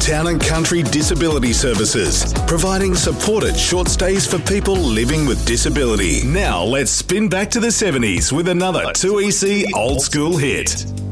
Town and Country Disability Services, providing supported short stays for people living with disability. Now let's spin back to the 70s with another 2EC old school hit.